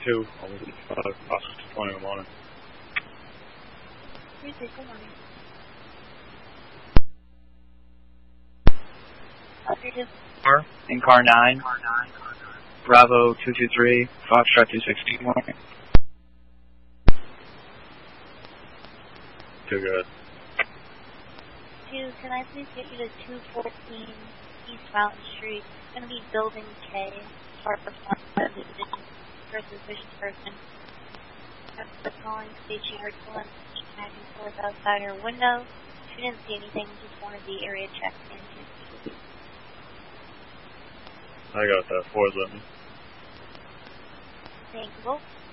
2, almost 5, Oscar 20 in the morning. Good morning. In car 9, Bravo 223, Foxtrot 260, morning. Too good. 2, can I please get you to 214 East Mountain Street? It's going to be Building K, part of the for a suspicious person. After calling, state she heard someone back and forth outside her window. She didn't see anything, just wanted the area checked into. I got that. 4's with me. Thank you both.